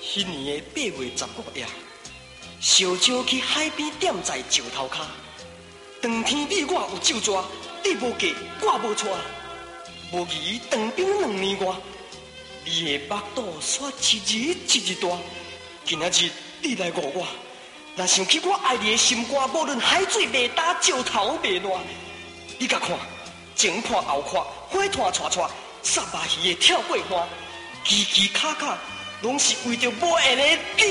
迄年的8月15夜，小鸟去海边踮在石头骹。当天你我有酒抓，你无嫁，我无娶。无疑当兵2年外，你的目肚煞一日大。今仔日你来误我，若想起我爱你的心肝，无论海水未干，石头未烂。你甲看，前看后看，火炭串串，杀麻鱼的跳过岸，嘰嘰卡卡，拢是为着无缘的你。